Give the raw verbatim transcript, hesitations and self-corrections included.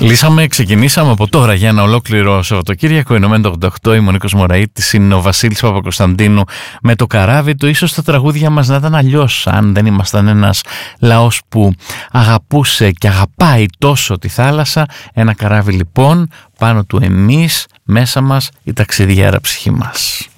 Λύσαμε, ξεκινήσαμε από τώρα για ένα ολόκληρο Σαββατοκύριακο. Ενωμένο το ογδόντα οκτώ, είμαι ο Νίκος Μωραΐτης, είναι ο Βασίλης Παπακοσταντίνου με το καράβι του. Ίσως τα τραγούδια μας να ήταν αλλιώς αν δεν ήμασταν ένας λαός που αγαπούσε και αγαπάει τόσο τη θάλασσα. Ένα καράβι λοιπόν, πάνω του εμείς, μέσα μας η ταξιδιάρα ψυχή μας.